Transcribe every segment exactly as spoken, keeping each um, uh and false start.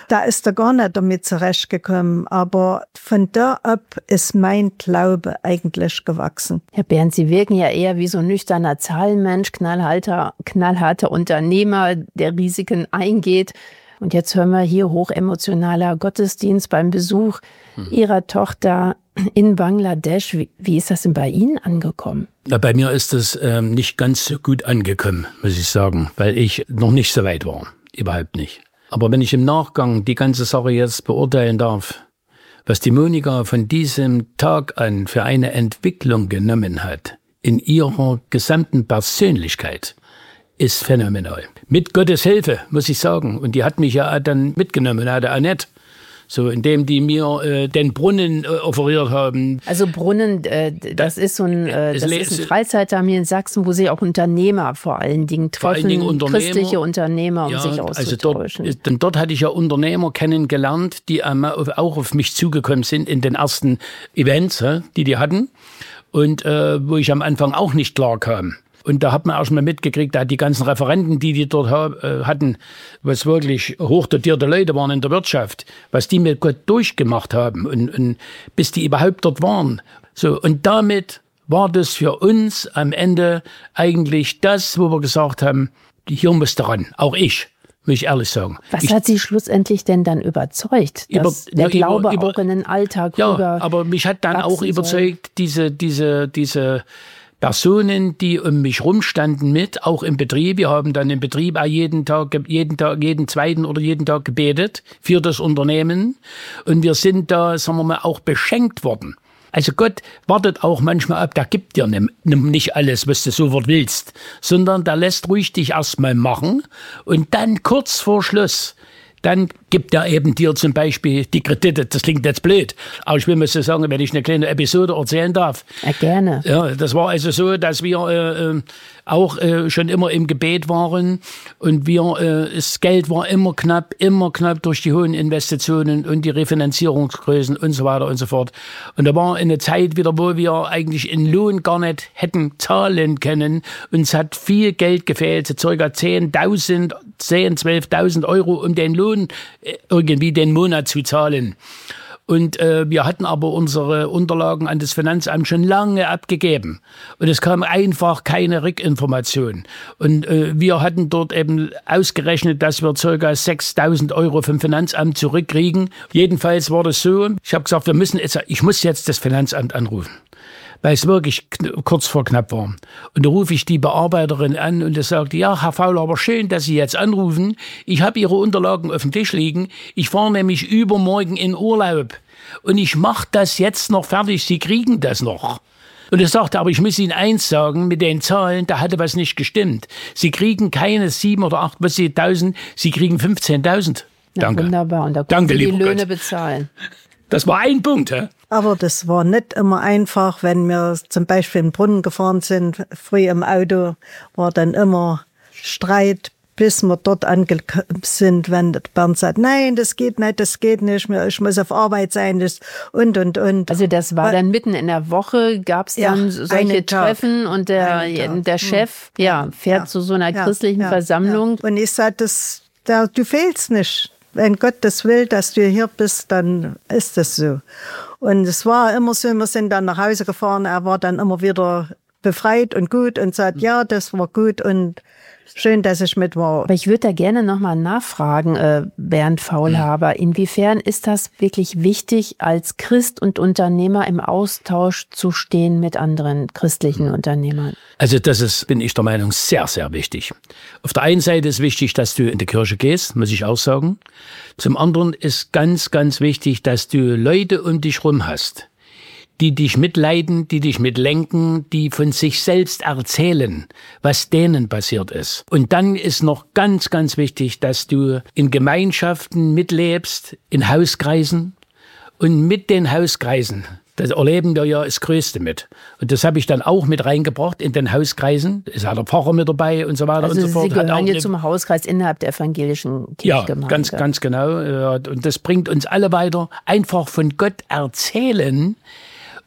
da ist er gar nicht damit zurechtgekommen. Aber von da ab ist mein Glaube eigentlich gewachsen. Herr Bernd, Sie wirken ja eher wie so ein nüchterner Zahlenmensch, knallharter, knallharter Unternehmer, der Risiken eingeht. Und jetzt hören wir hier hochemotionaler Gottesdienst beim Besuch hm. Ihrer Tochter in Bangladesch. Wie, wie ist das denn bei Ihnen angekommen? Na, bei mir ist es ähm, nicht ganz so gut angekommen, muss ich sagen, weil ich noch nicht so weit war. Überhaupt nicht. Aber wenn ich im Nachgang die ganze Sache jetzt beurteilen darf, was die Monika von diesem Tag an für eine Entwicklung genommen hat, in ihrer gesamten Persönlichkeit, ist phänomenal. Mit Gottes Hilfe, muss ich sagen. Und die hat mich ja dann mitgenommen, hat er auch nicht. So, indem die mir äh, den Brunnen äh, offeriert haben. Also Brunnen, äh, das ist so ein, äh, das ist ein Freizeitheim hier in Sachsen, wo sich auch Unternehmer vor allen Dingen treffen, vor allen Dingen Unternehmer, christliche Unternehmer, um ja, sich auszutauschen. Also dort, dort hatte ich ja Unternehmer kennengelernt, die auch auf mich zugekommen sind in den ersten Events, die die hatten. Und äh, wo ich am Anfang auch nicht klar kam. Und da hat man auch schon mal mitgekriegt, da die ganzen Referenten, die die dort äh, hatten, was wirklich hochdotierte Leute waren in der Wirtschaft, was die mit Gott durchgemacht haben und, und bis die überhaupt dort waren. So, und damit war das für uns am Ende eigentlich das, wo wir gesagt haben, hier musst du ran, auch ich. Muss ich ehrlich sagen. Was ich, hat Sie schlussendlich denn dann überzeugt, dass über, der Glaube über, über, auch in den Alltag ja, rüber aber mich hat dann auch überzeugt, soll. diese, diese, diese Personen, die um mich rumstanden mit, auch im Betrieb. Wir haben dann im Betrieb auch jeden Tag, jeden Tag, jeden zweiten oder jeden Tag gebetet für das Unternehmen. Und wir sind da, sagen wir mal, auch beschenkt worden. Also Gott wartet auch manchmal ab, der gibt dir nicht alles, was du sofort willst, sondern der lässt ruhig dich erstmal machen und dann kurz vor Schluss, dann gibt er eben dir zum Beispiel die Kredite. Das klingt jetzt blöd, aber ich will mal so sagen, wenn ich eine kleine Episode erzählen darf. Ja, gerne. Ja, das war also so, dass wir äh, auch äh, schon immer im Gebet waren und wir, äh, das Geld war immer knapp, immer knapp durch die hohen Investitionen und die Refinanzierungsgrößen und so weiter und so fort. Und da war eine Zeit wieder, wo wir eigentlich in Lohn gar nicht hätten zahlen können. Uns hat viel Geld gefehlt, so circa zehntausend, zehn, zwölftausend Euro, um den Lohn äh, irgendwie den Monat zu zahlen. Und äh, wir hatten aber unsere Unterlagen an das Finanzamt schon lange abgegeben. Und es kam einfach keine Rückinformation. Und äh, wir hatten dort eben ausgerechnet, dass wir ca. sechstausend Euro vom Finanzamt zurückkriegen. Jedenfalls war das so, ich habe gesagt, wir müssen jetzt, ich muss jetzt das Finanzamt anrufen, weil es wirklich kurz vor knapp war. Und da rufe ich die Bearbeiterin an und die sagt, ja, Herr Fauler, aber schön, dass Sie jetzt anrufen. Ich habe Ihre Unterlagen auf dem Tisch liegen. Ich fahre nämlich übermorgen in Urlaub. Und ich mache das jetzt noch fertig. Sie kriegen das noch. Und er sagte, aber ich muss Ihnen eins sagen, mit den Zahlen, da hatte was nicht gestimmt. Sie kriegen keine sieben oder acht, was Sie, tausend, Sie kriegen fünfzehntausend. Na, danke. Wunderbar. Und da können danke, Sie die Löhne Gott. bezahlen. Das war ein Punkt, hä? Aber das war nicht immer einfach, wenn wir zum Beispiel in den Brunnen gefahren sind, früh im Auto, war dann immer Streit, bis wir dort angekommen sind, wenn der Bernd sagt, nein, das geht nicht, das geht nicht, ich muss auf Arbeit sein, das und, und, und. Also das war dann mitten in der Woche, gab es dann ja, solche Treffen und der, der Chef ja, fährt ja, zu so einer ja, christlichen ja, Versammlung. Ja. Und ich sage, das, da, du fehlst nicht. Wenn Gott das will, dass du hier bist, dann ist das so. Und es war immer so, wir sind dann nach Hause gefahren, er war dann immer wieder befreit und gut und sagt, ja, das war gut und schön, dass ich mit war. Aber ich würde da gerne nochmal nachfragen, äh, Bernd Faulhaber, inwiefern ist das wirklich wichtig, als Christ und Unternehmer im Austausch zu stehen mit anderen christlichen Unternehmern? Also das ist, bin ich der Meinung, sehr, sehr wichtig. Auf der einen Seite ist wichtig, dass du in die Kirche gehst, muss ich auch sagen. Zum anderen ist ganz, ganz wichtig, dass du Leute um dich rum hast, die dich mitleiden, die dich mitlenken, die von sich selbst erzählen, was denen passiert ist. Und dann ist noch ganz, ganz wichtig, dass du in Gemeinschaften mitlebst, in Hauskreisen und mit den Hauskreisen. Das erleben wir ja das Größte mit. Und das habe ich dann auch mit reingebracht in den Hauskreisen. Es hat der Pfarrer mit dabei und so weiter also und so fort. Sie gehören hat auch hier zum Hauskreis innerhalb der evangelischen Kirchgemeinde. Ja, ganz, ganz genau. Und das bringt uns alle weiter. Einfach von Gott erzählen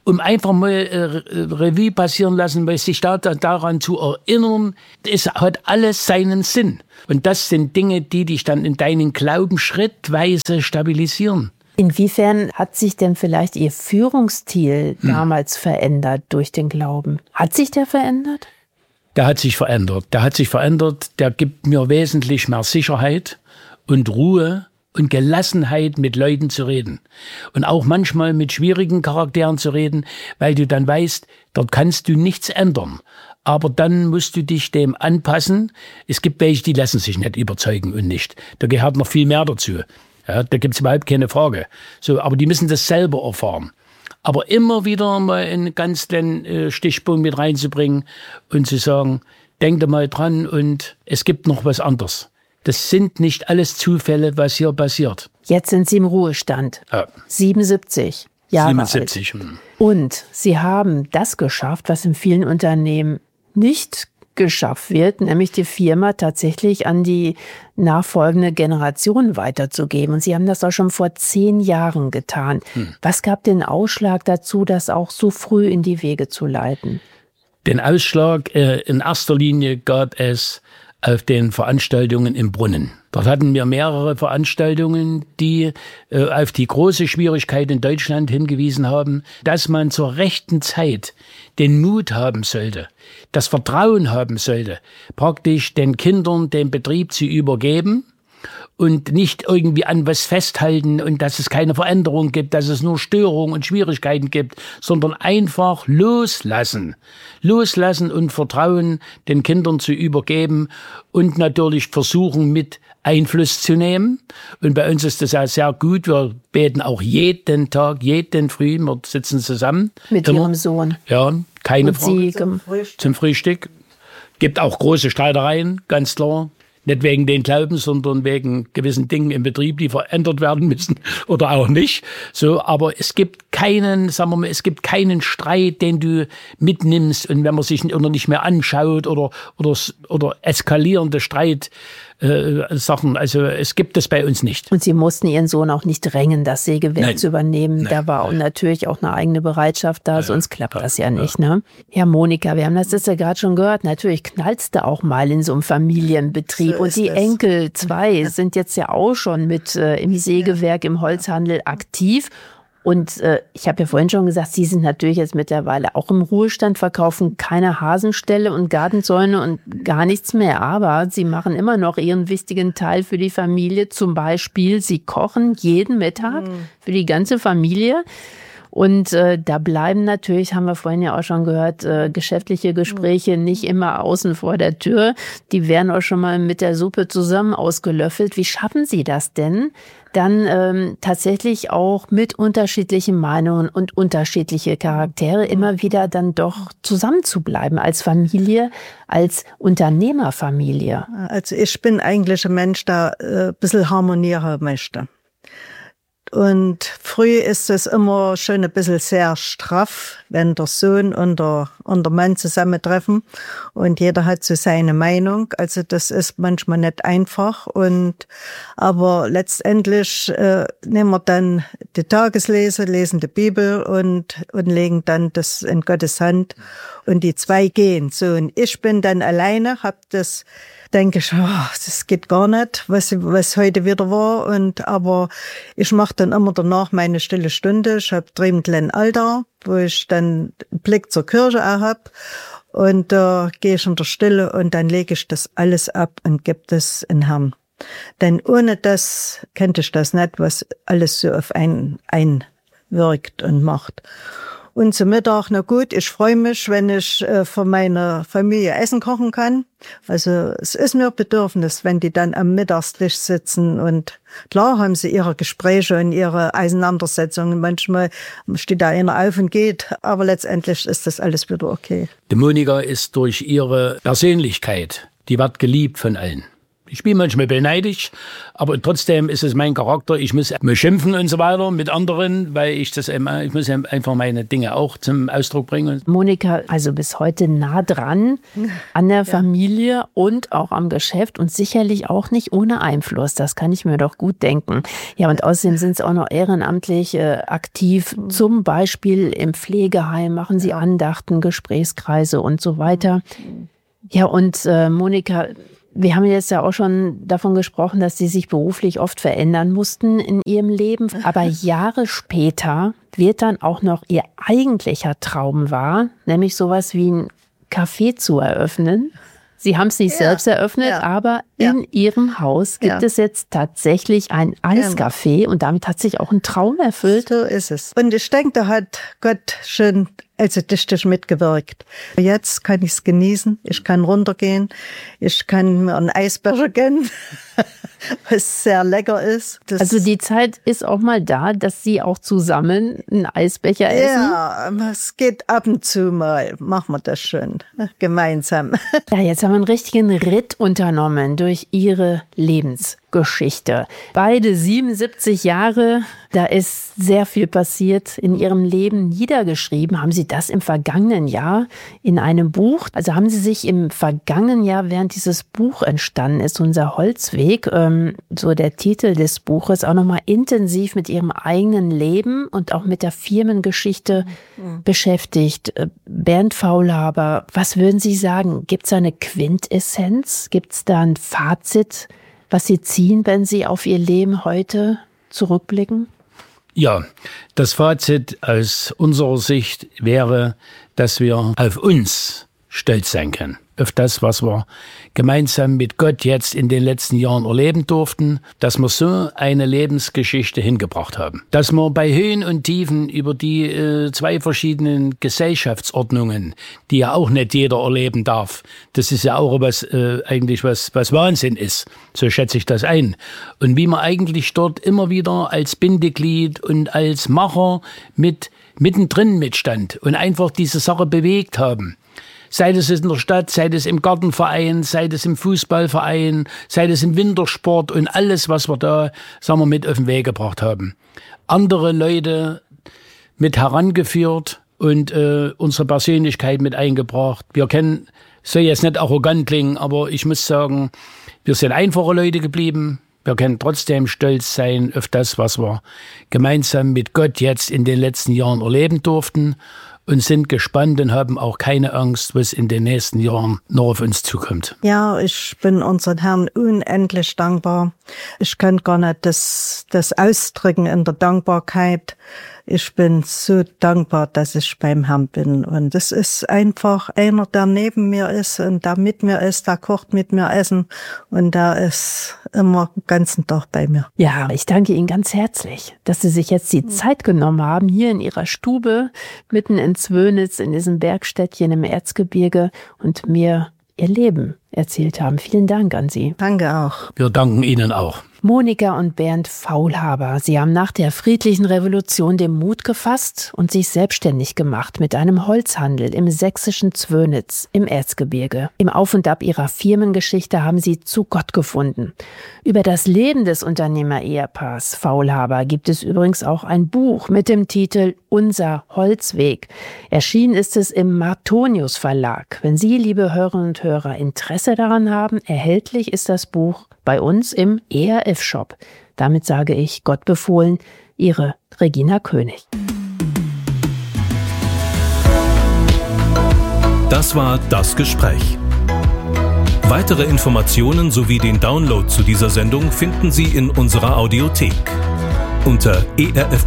um einfach mal äh, Revue passieren lassen, weil sich da, da daran zu erinnern, es hat alles seinen Sinn. Und das sind Dinge, die dich dann in deinen Glauben schrittweise stabilisieren. Inwiefern hat sich denn vielleicht Ihr Führungsstil hm. damals verändert durch den Glauben? Hat sich der verändert? Der hat sich verändert. Der hat sich verändert. Der gibt mir wesentlich mehr Sicherheit und Ruhe und Gelassenheit, mit Leuten zu reden. Und auch manchmal mit schwierigen Charakteren zu reden, weil du dann weißt, dort kannst du nichts ändern. Aber dann musst du dich dem anpassen. Es gibt welche, die lassen sich nicht überzeugen und nicht. Da gehört noch viel mehr dazu. Ja, da gibt's überhaupt keine Frage. So, aber die müssen das selber erfahren. Aber immer wieder mal einen ganz kleinen äh, Stichpunkt mit reinzubringen und zu sagen, denk da mal dran und es gibt noch was anderes. Das sind nicht alles Zufälle, was hier passiert. Jetzt sind Sie im Ruhestand. Ja. siebenundsiebzig Jahre siebenundsiebzig. alt. Und Sie haben das geschafft, was in vielen Unternehmen nicht geschafft wird, nämlich die Firma tatsächlich an die nachfolgende Generation weiterzugeben. Und Sie haben das auch schon vor zehn Jahren getan. Hm. Was gab den Ausschlag dazu, das auch so früh in die Wege zu leiten? Den Ausschlag äh, in erster Linie gab es auf den Veranstaltungen im Brunnen. Dort hatten wir mehrere Veranstaltungen, die äh, auf die große Schwierigkeit in Deutschland hingewiesen haben, dass man zur rechten Zeit den Mut haben sollte, das Vertrauen haben sollte, praktisch den Kindern den Betrieb zu übergeben und nicht irgendwie an was festhalten und dass es keine Veränderung gibt, dass es nur Störungen und Schwierigkeiten gibt, sondern einfach loslassen. Loslassen und Vertrauen den Kindern zu übergeben und natürlich versuchen, mit Einfluss zu nehmen. Und bei uns ist das ja sehr gut. Wir beten auch jeden Tag, jeden Früh. Wir sitzen zusammen. Mit immer. Ihrem Sohn. Ja, keine und Frage. Sie zum Frühstück. Zum Frühstück. Gibt auch große Streitereien, ganz klar. Nicht wegen den Glauben, sondern wegen gewissen Dingen im Betrieb, die verändert werden müssen oder auch nicht. So, aber es gibt keinen, sagen wir mal, es gibt keinen Streit, den du mitnimmst und wenn man sich nicht mehr anschaut oder oder oder eskalierende Streit. Äh, Sachen, also es gibt es bei uns nicht. Und Sie mussten Ihren Sohn auch nicht drängen, das Sägewerk Nein. zu übernehmen. Nein. Da war Nein. natürlich auch eine eigene Bereitschaft da, ja, sonst klappt ja, das ja nicht. Ja. Ne? Ja, Monika, wir haben das jetzt ja gerade schon gehört, natürlich knallt's da auch mal in so einem Familienbetrieb. So und die das. Enkel, zwei, sind jetzt ja auch schon mit äh, im Sägewerk, im Holzhandel aktiv. Und äh, ich habe ja vorhin schon gesagt, Sie sind natürlich jetzt mittlerweile auch im Ruhestand, verkaufen keine Hasenställe und Gartenzäune und gar nichts mehr. Aber Sie machen immer noch Ihren wichtigen Teil für die Familie. Zum Beispiel, Sie kochen jeden Mittag mhm. für die ganze Familie. Und äh, da bleiben natürlich, haben wir vorhin ja auch schon gehört, äh, geschäftliche Gespräche nicht immer außen vor der Tür. Die werden auch schon mal mit der Suppe zusammen ausgelöffelt. Wie schaffen Sie das denn, dann ähm, tatsächlich auch mit unterschiedlichen Meinungen und unterschiedliche Charaktere immer wieder dann doch zusammenzubleiben als Familie, als Unternehmerfamilie? Also ich bin eigentlich ein Mensch, der äh, ein bisschen harmonieren möchte. Und früh ist es immer schon ein bisschen sehr straff, wenn der Sohn und der, und der Mann zusammentreffen und jeder hat so seine Meinung. Also das ist manchmal nicht einfach. Und aber letztendlich äh, nehmen wir dann die Tageslese, lesen die Bibel und und legen dann das in Gottes Hand und die zwei gehen. So und ich bin dann alleine, hab das denke ich, oh, das geht gar nicht, was, was heute wieder war. Und aber ich mache dann immer danach meine stille Stunde. Ich habe drei im kleinen Alter, wo ich dann einen Blick zur Kirche auch hab. Und da äh, gehe ich in der Stille und dann lege ich das alles ab und gebe das in Herrn. Denn ohne das könnte ich das nicht, was alles so auf einen einwirkt und macht. Und zum Mittag, na gut, ich freue mich, wenn ich äh, für meine Familie Essen kochen kann. Also es ist mir Bedürfnis, wenn die dann am Mittagstisch sitzen. Und klar haben sie ihre Gespräche und ihre Auseinandersetzungen. Manchmal steht da einer auf und geht, aber letztendlich ist das alles wieder okay. Die Monika ist durch ihre Persönlichkeit, die wird geliebt von allen. Ich bin manchmal beneidig, aber trotzdem ist es mein Charakter. Ich muss mal schimpfen und so weiter mit anderen, weil ich das immer, ich muss einfach meine Dinge auch zum Ausdruck bringen. Monika, also bis heute nah dran an der Familie und auch am Geschäft und sicherlich auch nicht ohne Einfluss. Das kann ich mir doch gut denken. Ja, und außerdem sind Sie auch noch ehrenamtlich äh, aktiv. Zum Beispiel im Pflegeheim machen Sie Andachten, Gesprächskreise und so weiter. Ja, und äh, Monika, wir haben jetzt ja auch schon davon gesprochen, dass Sie sich beruflich oft verändern mussten in Ihrem Leben. Aber Jahre später wird dann auch noch Ihr eigentlicher Traum wahr, nämlich sowas wie ein Café zu eröffnen. Sie haben es nicht ja, selbst eröffnet, ja, aber in ja. Ihrem Haus gibt ja. es jetzt tatsächlich ein Eiscafé und damit hat sich auch ein Traum erfüllt. So ist es. Und ich denke, da hat Gott schon also dichtig mitgewirkt. Jetzt kann ich es genießen, ich kann runtergehen, ich kann mir einen Eisbecher gönnen, was sehr lecker ist. Das also die Zeit ist auch mal da, dass Sie auch zusammen einen Eisbecher essen? Ja, es geht ab und zu mal, machen wir das schon, gemeinsam. Ja, jetzt haben wir einen richtigen Ritt unternommen durch Ihre Lebensgeschichte. Beide siebenundsiebzig Jahre, da ist sehr viel passiert in Ihrem Leben. Niedergeschrieben haben Sie das im vergangenen Jahr in einem Buch. Also haben Sie sich im vergangenen Jahr, während dieses Buch entstanden ist, unser Holzweg, ähm, so der Titel des Buches, auch nochmal intensiv mit Ihrem eigenen Leben und auch mit der Firmengeschichte mhm. beschäftigt. Bernd Faulhaber, was würden Sie sagen? Gibt es eine Quintessenz? Gibt es da ein Fazit, was Sie ziehen, wenn Sie auf Ihr Leben heute zurückblicken? Ja, das Fazit aus unserer Sicht wäre, dass wir auf uns stolz sein können. Auf das, was wir gemeinsam mit Gott jetzt in den letzten Jahren erleben durften, dass wir so eine Lebensgeschichte hingebracht haben. Dass wir bei Höhen und Tiefen über die äh, zwei verschiedenen Gesellschaftsordnungen, die ja auch nicht jeder erleben darf, das ist ja auch was äh, eigentlich was, was Wahnsinn ist. So schätze ich das ein. Und wie man eigentlich dort immer wieder als Bindeglied und als Macher mit mittendrin mitstand und einfach diese Sache bewegt haben. Sei es in der Stadt, sei es im Gartenverein, sei es im Fußballverein, sei es im Wintersport und alles, was wir da, sagen wir, mit auf den Weg gebracht haben. Andere Leute mit herangeführt und äh, unsere Persönlichkeit mit eingebracht. Wir kennen, soll jetzt nicht arrogant klingen, aber ich muss sagen, wir sind einfache Leute geblieben. Wir können trotzdem stolz sein auf das, was wir gemeinsam mit Gott jetzt in den letzten Jahren erleben durften. Und sind gespannt und haben auch keine Angst, was in den nächsten Jahren noch auf uns zukommt. Ja, ich bin unseren Herrn unendlich dankbar. Ich kann gar nicht das, das ausdrücken in der Dankbarkeit. Ich bin so dankbar, dass ich beim Herrn bin. Und es ist einfach einer, der neben mir ist und der mit mir ist, der kocht mit mir Essen und der ist immer den ganzen Tag bei mir. Ja, ich danke Ihnen ganz herzlich, dass Sie sich jetzt die Zeit genommen haben, hier in Ihrer Stube, mitten in Zwönitz, in diesem Bergstädtchen im Erzgebirge und mir Ihr Leben erzählt haben. Vielen Dank an Sie. Danke auch. Wir danken Ihnen auch. Monika und Bernd Faulhaber, sie haben nach der friedlichen Revolution den Mut gefasst und sich selbstständig gemacht mit einem Holzhandel im sächsischen Zwönitz im Erzgebirge. Im Auf und Ab ihrer Firmengeschichte haben sie zu Gott gefunden. Über das Leben des Unternehmer-Ehepaars Faulhaber gibt es übrigens auch ein Buch mit dem Titel Unser Holzweg. Erschienen ist es im Martonius Verlag. Wenn Sie, liebe Hörerinnen und Hörer, Interesse daran haben, erhältlich ist das Buch bei uns im E R F-Shop. Damit sage ich Gott befohlen, Ihre Regina König. Das war Das Gespräch. Weitere Informationen sowie den Download zu dieser Sendung finden Sie in unserer Audiothek unter e r f